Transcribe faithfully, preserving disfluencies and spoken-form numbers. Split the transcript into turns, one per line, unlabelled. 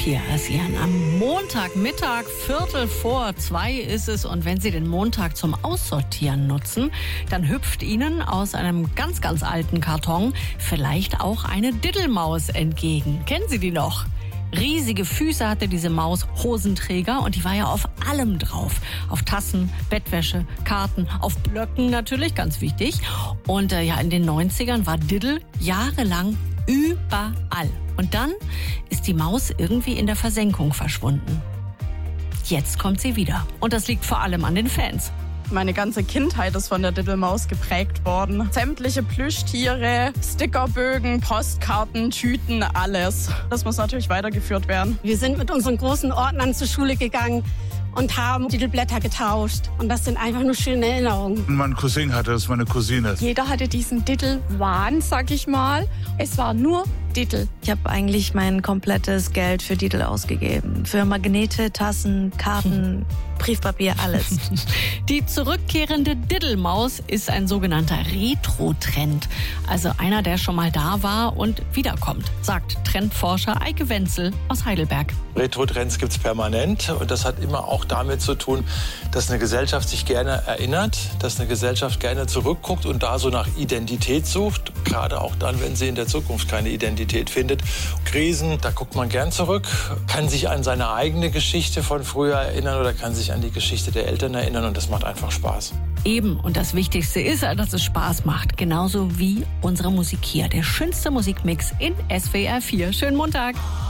hier ist Jan. Am Montagmittag, Viertel vor zwei ist es. Und wenn Sie den Montag zum Aussortieren nutzen, dann hüpft Ihnen aus einem ganz, ganz alten Karton vielleicht auch eine Diddelmaus entgegen. Kennen Sie die noch? Riesige Füße hatte diese Maus, Hosenträger, und die war ja auf allem drauf. Auf Tassen, Bettwäsche, Karten, auf Blöcken natürlich, ganz wichtig. Und äh, ja, in den neunzigern war Diddel jahrelang überall. Und dann ist die Maus irgendwie in der Versenkung verschwunden. Jetzt kommt sie wieder. Und das liegt vor allem an den Fans.
Meine ganze Kindheit ist von der Diddelmaus geprägt worden. Sämtliche Plüschtiere, Stickerbögen, Postkarten, Tüten, alles. Das muss natürlich weitergeführt werden.
Wir sind mit unseren großen Ordnern zur Schule gegangen und haben Diddelblätter getauscht. Und das sind einfach nur schöne Erinnerungen.
Mein Cousin hatte das, meine Cousine.
Jeder hatte diesen Diddel-Wahn, sag ich mal. Es war nur Diddel.
Ich habe eigentlich mein komplettes Geld für Diddel ausgegeben. Für Magnete, Tassen, Karten, Briefpapier, alles.
Die zurückkehrende Diddelmaus ist ein sogenannter Retro-Trend. Also einer, der schon mal da war und wiederkommt, sagt Trendforscher Eike Wenzel aus Heidelberg.
Retro-Trends gibt es permanent und das hat immer auch damit zu tun, dass eine Gesellschaft sich gerne erinnert, dass eine Gesellschaft gerne zurückguckt und da so nach Identität sucht, gerade auch dann, wenn sie in der Zukunft keine Identität findet. Krisen, da guckt man gern zurück, kann sich an seine eigene Geschichte von früher erinnern oder kann sich an die Geschichte der Eltern erinnern und das macht einfach Spaß.
Eben, und das Wichtigste ist, dass es Spaß macht, genauso wie unsere Musik hier. Der schönste Musikmix in S W R vier. Schönen Montag.